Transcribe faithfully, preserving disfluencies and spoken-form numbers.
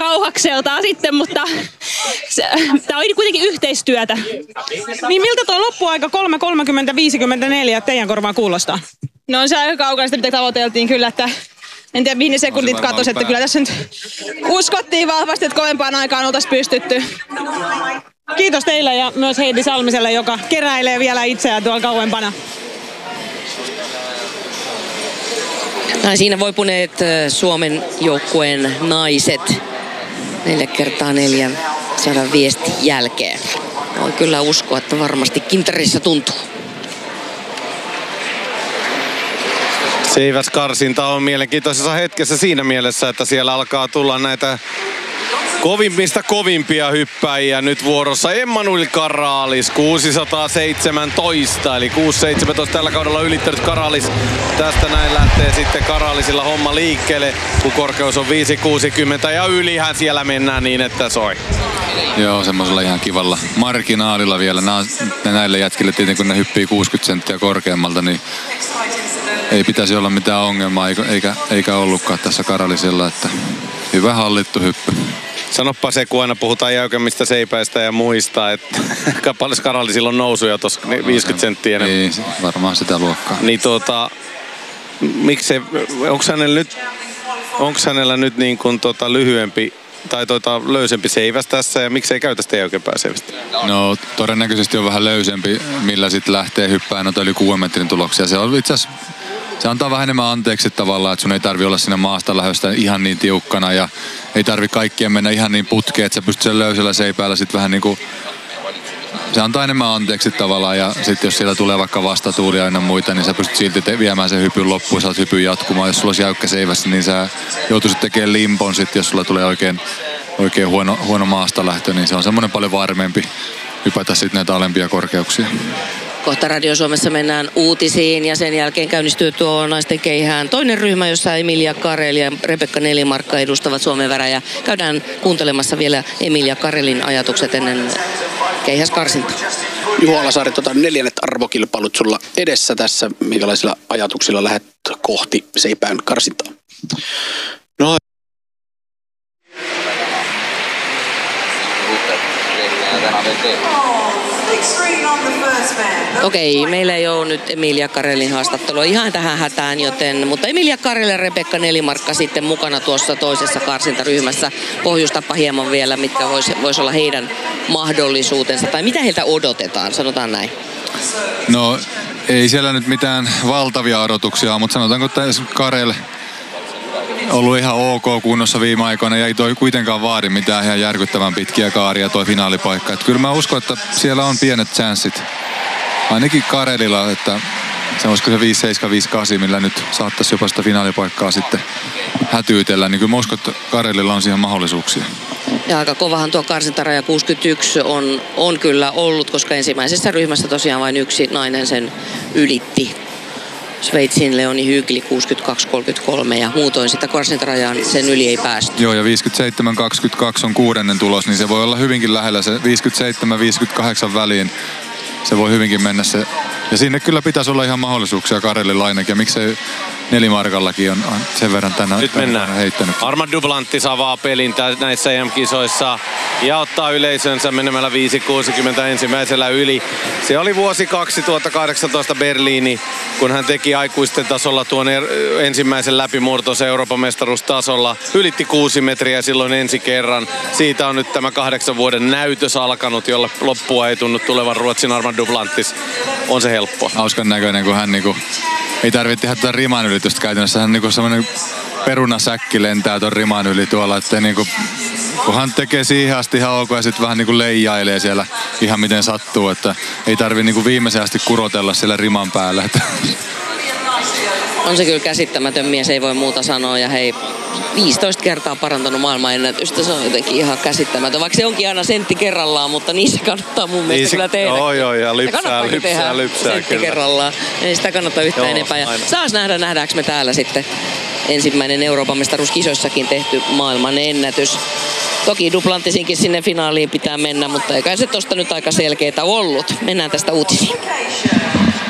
Kauhakseltaan sitten, mutta tämä oli kuitenkin yhteistyötä. Niin miltä tuo loppuaika kolme kolmekymmentä viisikymmentäneljä teidän korvaan kuulostaa? No on se aika kaukana sitä, mitä tavoiteltiin kyllä, että en tiedä mihin ne sekundit katosi, että kyllä tässä nyt uskottiin vahvasti, että kovempaan aikaan oltaisiin pystytty. Kiitos teille ja myös Heidi Salmiselle, joka keräilee vielä itseään tuolla kauempana. Näin siinä voipuneet Suomen joukkueen naiset neljä kertaa neljä sadan viestin jälkeen. Voi kyllä uskoa, että varmasti kintarissa tuntuu. Seiväskarsinta on mielenkiintoisessa hetkessä siinä mielessä, että siellä alkaa tulla näitä kovimmista kovimpia hyppäjiä nyt vuorossa. Emmanuel Karalis kuusisataaseitsemäntoista, eli kuusi seitsemäntoista tällä kaudella ylittänyt Karalis. Tästä näin lähtee sitten Karalisilla homma liikkeelle, kun korkeus on viisi kuusikymmentä ja ylihän siellä mennään niin, että soi. Joo, semmoisella ihan kivalla marginaalilla vielä. Nämä, näille jätkille tietenkin, kun ne hyppii kuusikymmentä senttiä korkeammalta, niin ei pitäisi olla mitään ongelmaa, eikä, eikä, eikä ollutkaan tässä Karalisilla, että hyvä hallittu hyppy. Sanoppa se, kun aina puhutaan jäykemmistä seipäistä ja muista, että paljon Karalisilla on nousuja tuossa viisikymmentä senttiä enemmän. Niin, varmaan sitä luokkaa. Niin tuota, miksi, onko hänellä nyt, onko hänellä nyt niin kuin tota lyhyempi tai tuota löysempi seiväs tässä ja miksei käytä sitä jäykempää seivästä? No todennäköisesti on vähän löysempi, millä sitten lähtee hyppään noita yli kuuden metrin tuloksia. Se on itse asiassa, se antaa vähän enemmän anteeksi tavallaan, että sun ei tarvi olla siinä maasta lähdöstä ihan niin tiukkana ja ei tarvi kaikkien mennä ihan niin putkeen, että sä pystyt sen löysällä seipäällä sitten vähän niin kuin, se antaa enemmän anteeksi tavallaan ja sitten jos siellä tulee vaikka vastatuulia ja muita, niin sä pystyt silti te- viemään sen hypyn loppuun ja saat hypyn jatkumaan. Jos sulla olisi jäykkä seivässä, niin sä joutuisit tekemään limpon sitten, jos sulla tulee oikein, oikein huono, huono maasta lähtö, niin se on semmoinen paljon varmempi hypätä sitten näitä alempia korkeuksia. Kohta Radio Suomessa mennään uutisiin ja sen jälkeen käynnistyy tuo naisten keihään toinen ryhmä, jossa Emilia Kareli ja Rebekka Nelimarkka edustavat Suomen väräjää. Käydään kuuntelemassa vielä Emilia Karelin ajatukset ennen keihäskarsintaa. Juho Alasaari, tota, neljännet arvokilpailut sulla edessä tässä. Minkälaisilla ajatuksilla lähdet kohti seipään karsintaa? No. Okei, meillä ei ole nyt Emilia Karelin haastattelua ihan tähän hätään, joten, mutta Emilia Kareli ja Rebekka Nelimarkka sitten mukana tuossa toisessa karsintaryhmässä. Pohjustapa hieman vielä, mitkä voisi vois olla heidän mahdollisuutensa, tai mitä heiltä odotetaan, sanotaan näin. No ei siellä nyt mitään valtavia odotuksia, mutta sanotaanko, että Karel ollut ihan ok kunnossa viime aikoina ja ei toi kuitenkaan vaadi mitään ihan järkyttävän pitkiä kaaria toi finaalipaikka. Et kyllä mä uskon, että siellä on pienet chanssit. Ainakin Karelilla, että se olisiko se viisi seitsemän viisi kahdeksan, millä nyt saattaisi jopa sitä finaalipaikkaa sitten hätyytellä. Niin kyllä mä uskon, että Karelilla on siihen mahdollisuuksia. Ja aika kovahan tuo karsintaraja kuusikymmentäyksi on, on kyllä ollut, koska ensimmäisessä ryhmässä tosiaan vain yksi nainen sen ylitti. Sveitsin Leoni Hyykli kuusikymmentäkaksi kolmekymmentäkolme ja muutoin sitä karsintarajaan sen yli ei päästy. Joo, ja viisikymmentäseitsemän kaksikymmentäkaksi on kuudennen tulos, niin se voi olla hyvinkin lähellä se viisikymmentäseitsemän viisikymmentäkahdeksan väliin. Se voi hyvinkin mennä se. Ja sinne kyllä pitäisi olla ihan mahdollisuuksia Karelilla ainakin. Ja miksei Nelimarkallakin on sen verran tänään, nyt tänään heittänyt. Armand Duplantis avaa pelin näissä E M-kisoissa ja ottaa yleisönsä menemällä viisi kuusikymmentä ensimmäisellä yli. Se oli vuosi kaksituhattakahdeksantoista Berliini, kun hän teki aikuisten tasolla tuon ensimmäisen läpimurtonsa Euroopan mestaruustasolla. Ylitti kuusi metriä silloin ensi kerran. Siitä on nyt tämä kahdeksan vuoden näytös alkanut, jolle loppua ei tunnu tulevan Ruotsin Armand Duplantis. On se helppoa. Hauskan näköinen, kun hän niinku ei tarvitse tehdä tätä riman ylitystä käytännössä. Hän niinku semmoinen perunasäkki lentää ton riman yli tuolla, että niinku, kun hän tekee siihen asti ihan ok ja sitten vähän niinku leijailee siellä ihan miten sattuu, että ei tarvitse niinku viimeisen asti kurotella siellä riman päällä. Että. On se kyllä käsittämätön mies, ei voi muuta sanoa ja hei, viisitoista kertaa parantanut maailmanennätystä, se on jotenkin ihan käsittämätön. Vaikka se onkin aina sentti kerrallaan, mutta niin se kannattaa mun mielestä niin kyllä tehdä. Joo, joo, ja lypsää, lypsää, lypsää. Sentti kyllä kerrallaan, ei sitä kannattaa yhtään joo, enempää. Ja saas nähdä, nähdäänkö me täällä sitten ensimmäinen Euroopan mestaruuskisoissakin tehty maailmanennätys. Toki Duplantisinkin sinne finaaliin pitää mennä, mutta eikä se tosta nyt aika selkeää ollut. Mennään tästä uutisiin.